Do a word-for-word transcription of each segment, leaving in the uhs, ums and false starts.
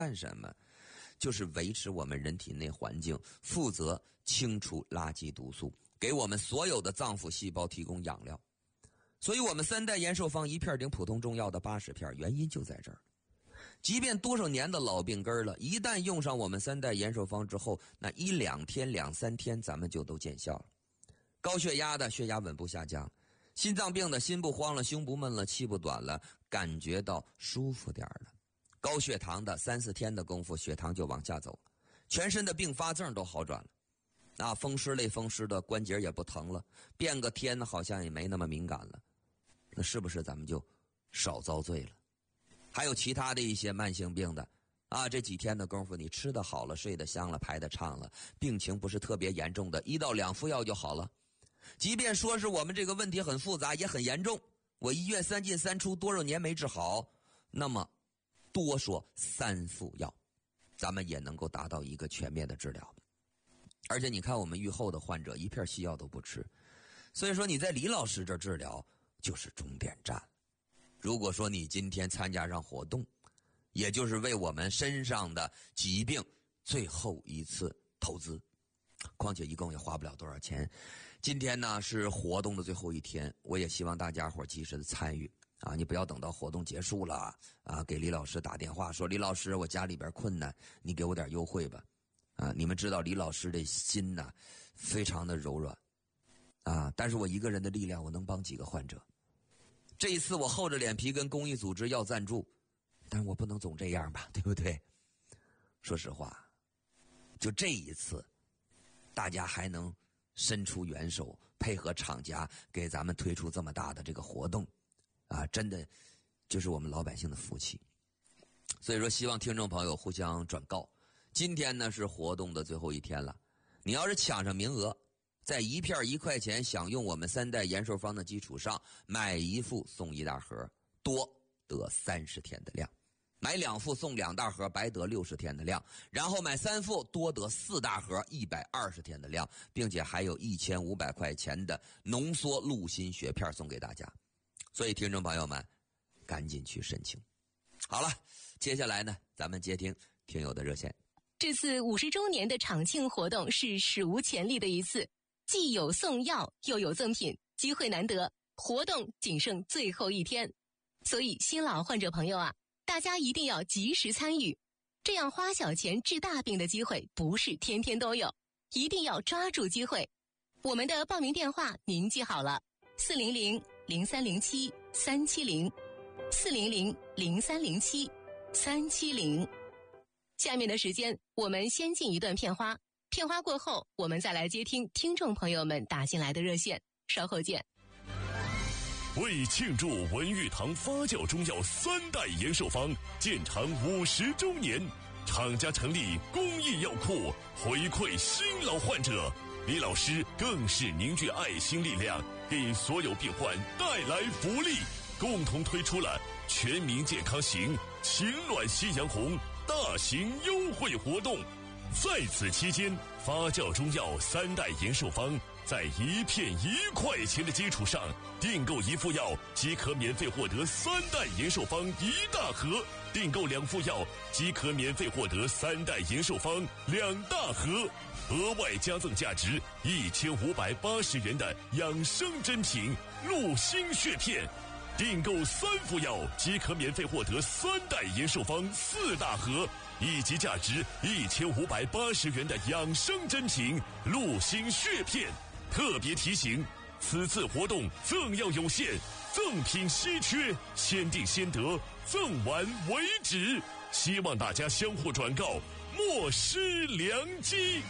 干什么？就是维持我们人体内环境，负责清除垃圾毒素，给我们所有的脏腑细胞提供养料。所以我们三代延寿方一片顶普通中药的八十片，原因就在这儿。即便多少年的老病根了，一旦用上我们三代延寿方之后，那一两天两三天咱们就都见效了。高血压的血压稳步下降，心脏病的心不慌了，胸不闷了，气不短了，感觉到舒服点了。高血糖的三四天的功夫血糖就往下走，全身的并发症都好转了。啊，风湿类风湿的关节也不疼了，变个天呢好像也没那么敏感了。那是不是咱们就少遭罪了？还有其他的一些慢性病的啊，这几天的功夫你吃得好了，睡得香了，排得畅了，病情不是特别严重的，一到两副药就好了。即便说是我们这个问题很复杂也很严重，我医院三进三出多少年没治好，那么多说三副药咱们也能够达到一个全面的治疗。而且你看我们愈后的患者一片西药都不吃，所以说你在李老师这治疗就是终点站。如果说你今天参加上活动，也就是为我们身上的疾病最后一次投资，况且一共也花不了多少钱。今天呢是活动的最后一天，我也希望大家伙及时的参与啊！你不要等到活动结束了啊，给李老师打电话说李老师我家里边困难，你给我点优惠吧啊！你们知道李老师的心呢非常的柔软啊，但是我一个人的力量我能帮几个患者。这一次我厚着脸皮跟公益组织要赞助，但是我不能总这样吧，对不对？说实话，就这一次大家还能伸出援手配合厂家给咱们推出这么大的这个活动啊，真的就是我们老百姓的福气。所以说希望听众朋友互相转告，今天呢是活动的最后一天了，你要是抢上名额，在一片一块钱享用我们三代延寿方的基础上，买一副送一大盒，多得三十天的量。买两副送两大盒，白得六十天的量，然后买三副多得四大盒，一百二十天的量，并且还有一千五百块钱的浓缩鹿心血片送给大家。所以听众朋友们赶紧去申请。好了，接下来呢咱们接听听友的热线。 这次五十周年的厂庆活动是史无前例的一次，既有送药又有赠品，机会难得，活动仅剩最后一天，所以新老患者朋友啊，大家一定要及时参与，这样花小钱治大病的机会不是天天都有，一定要抓住机会。我们的报名电话您记好了，四零零零三零七三七零，四零零零三零七三七零。下面的时间我们先进一段片花，片花过后我们再来接听听众朋友们打进来的热线，稍后见。 为庆祝文玉堂发酵中药三代延寿方建厂五十周年，厂家成立公益药库，回馈新老患者。李老师更是凝聚爱心力量，给所有病患带来福利，共同推出了全民健康行晴暖夕阳红大型优惠活动。在此期间，发酵中药三代延寿方在一片一块钱的基础上，订购一副药即可免费获得三代延寿方一大盒，订购两副药即可免费获得三代延寿方两大盒，额外加赠价值一千五百八十元的养生珍品鹿心血片，订购三副药即可免费获得三代延寿方四大盒，以及价值一千五百八十元的养生珍品鹿心血片。特别提醒，此次活动赠药有限，赠品稀缺，先订先得，赠完为止，希望大家相互转告，莫失良机。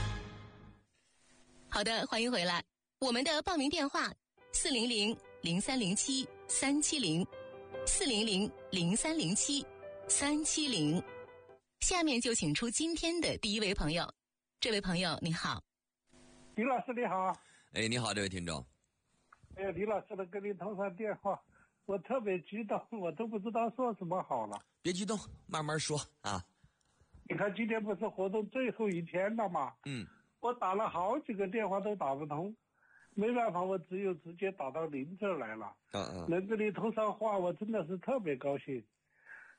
好的，欢迎回来。我们的报名电话四零零零三零七三七零，四零零零三零七三七零。下面就请出今天的第一位朋友。这位朋友你好。 李老师你好。 哎，你好，这位听众。 哎呀，李老师的跟你通上电话，我特别激动，我都不知道说什么好了。 别激动，慢慢说啊。 你看今天不是活动最后一天了吗？ 嗯。 我打了好几个电话都打不通，没办法，我只有直接打到您这儿来了。 嗯嗯。 能跟你通上话，我真的是特别高兴。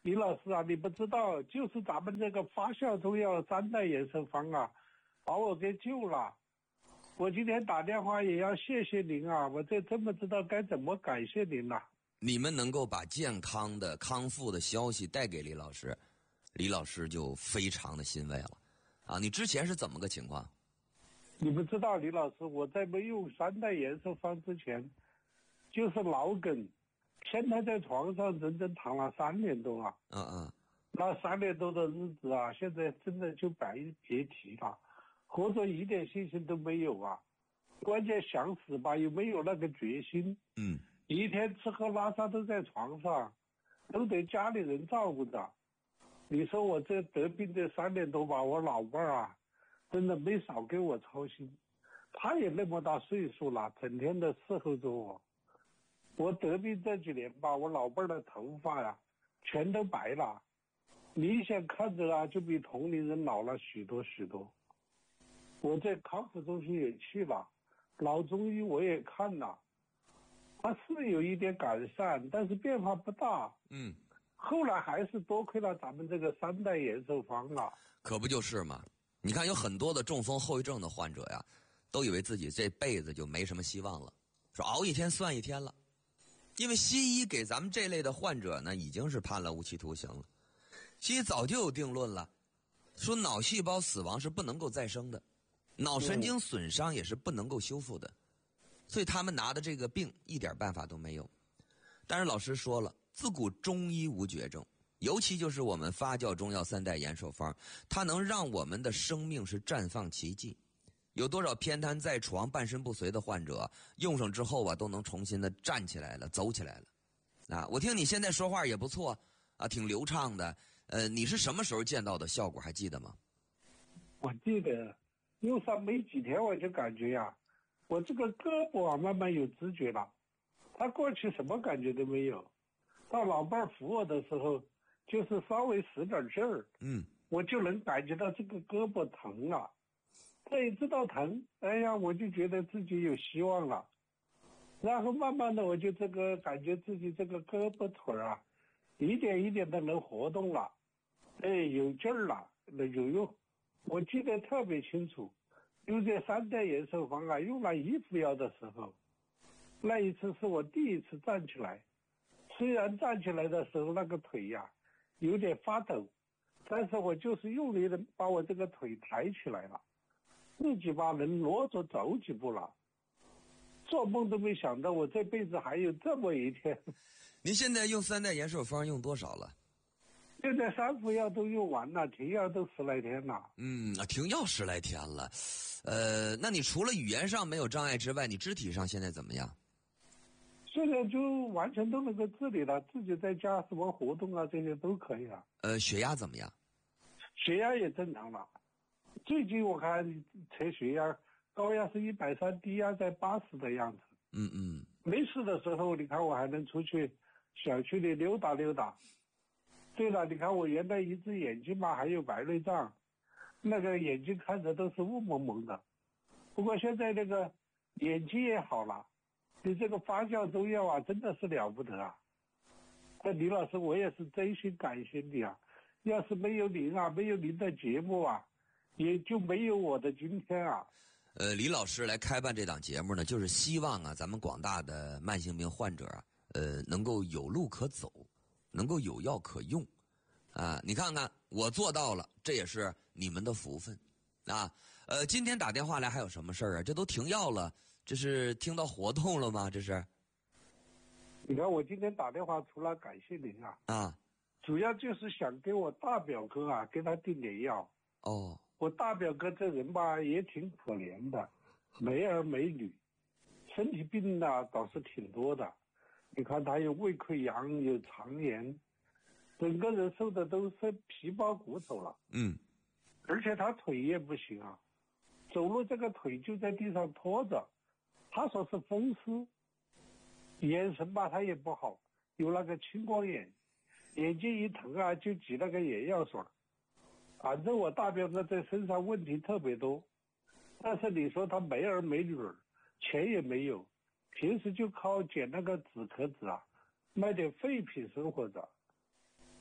李老师啊，你不知道，就是咱们这个发酵中药三代延寿方啊，把我给救了。我今天打电话也要谢谢您啊，我这真不知道该怎么感谢您了。 你们能够把健康的康复的消息带给李老师，李老师就非常的欣慰了。啊，你之前是怎么个情况？ 你不知道，李老师，我在没用三代延寿方之前，就是脑梗，现在在床上整整躺了三年多啊。 嗯嗯。 那三年多的日子啊，现在真的就白别提了，活着一点信心都没有啊。关键想死吧，又没有那个决心。 嗯。 一天吃喝拉撒都在床上，都得家里人照顾着。你说我这得病这三年多吧，我老伴儿啊，真的没少给我操心。他也那么大岁数了，整天的伺候着我。我得病这几年吧，我老伴儿的头发呀、啊，全都白了，明显看着啊，就比同龄人老了许多许多。我在康复中心也去了，老中医我也看了，他是有一点改善，但是变化不大。 嗯。 后来还是多亏了咱们这个三代延寿方啊。 可不就是嘛？你看有很多的中风后遗症的患者呀，都以为自己这辈子就没什么希望了，说熬一天算一天了。因为西医给咱们这类的患者呢，已经是判了无期徒刑了。西医早就有定论了，说脑细胞死亡是不能够再生的，脑神经损伤也是不能够修复的，所以他们拿的这个病一点办法都没有。但是老师说了，自古中医无绝症，尤其就是我们发酵中药三代延寿方，它能让我们的生命是绽放奇迹。有多少偏瘫在床半身不遂的患者用上之后啊，都能重新的站起来了，走起来了。啊，我听你现在说话也不错啊，挺流畅的。呃，你是什么时候见到的效果还记得吗？ 我记得用上没几天我就感觉呀、啊，我这个胳膊啊慢慢有知觉了，他过去什么感觉都没有。到老伴儿扶我的时候，就是稍微使点劲儿， 嗯， 我就能感觉到这个胳膊疼了。这一知道疼，哎呀，我就觉得自己有希望了。然后慢慢的，我就这个感觉自己这个胳膊腿啊，一点一点的能活动了，哎，有劲儿了，能有用。我记得特别清楚，用这三代延寿方啊，用了一副药的时候，那一次是我第一次站起来。虽然站起来的时候那个腿呀、啊、有点发抖，但是我就是用力的把我这个腿抬起来了，自己吧能挪着走几步了。做梦都没想到我这辈子还有这么一天。 您现在用三代延寿方用多少了？ 现在三副药都用完了，停药都十来天了。 嗯，停药十来天了。呃，那你除了语言上没有障碍之外，你肢体上现在怎么样？ 现在就完全都能够自理了，自己在家什么活动啊这些都可以了。 呃，血压怎么样？ 血压也正常了。最近我看测血压，高压是一百三，低压在八十的样子。 嗯嗯。 没事的时候，你看我还能出去小区里溜达溜达。对了，你看我原来一只眼睛嘛还有白内障，那个眼睛看着都是雾蒙蒙的。不过现在那个眼睛也好了。你这个发酵中药啊，真的是了不得啊！那李老师，我也是真心感谢你啊！要是没有您啊，没有您的节目啊，也就没有我的今天啊。 呃，李老师来开办这档节目呢，就是希望啊，咱们广大的慢性病患者啊，呃，能够有路可走，能够有药可用，啊，你看看我做到了，这也是你们的福分，啊，呃，今天打电话来还有什么事儿啊？这都停药了。这是听到活动了吗？这是？ 你看我今天打电话除了感谢您啊， 啊， 主要就是想给我大表哥啊，给他订点药。 哦， 我大表哥这人吧也挺可怜的，没儿没女，身体病呢倒是挺多的。你看他有胃溃疡，有肠炎，整个人瘦的都是皮包骨头了。 嗯， 而且他腿也不行啊，走路这个腿就在地上拖着。他说是风湿，眼神吧他也不好，有那个青光眼，眼睛一疼啊就挤那个眼药水。反正我大表哥在身上问题特别多，但是你说他没儿没女儿，钱也没有，平时就靠捡那个止咳纸啊，卖点废品生活着。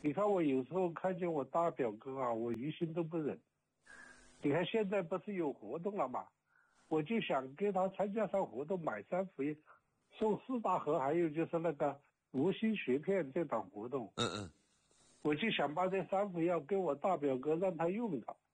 你看我有时候看见我大表哥啊，我于心都不忍。你看现在不是有活动了吗？我就想跟他参加上活动，买三副送四大盒，还有就是那个无心学片这档活动。 嗯嗯， 我就想把这三副药给我大表哥让他用的。